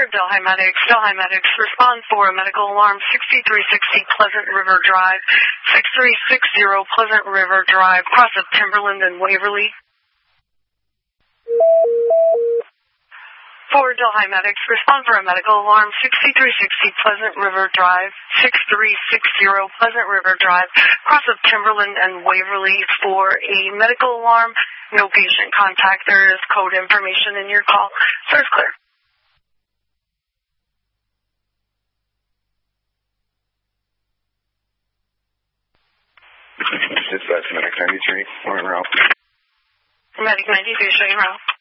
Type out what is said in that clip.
Delhi Medics, respond for a medical alarm 6360 Pleasant River Drive, 6360 Pleasant River Drive, cross of Timberland and Waverly. Forward Delhi Medics, respond for a medical alarm 6360 Pleasant River Drive, 6360 Pleasant River Drive, cross of Timberland and Waverly for a medical alarm. No patient contact. There is code information in your call. Sir, it's clear. Dispatch Medic 93, en route. Medic 93, showing route.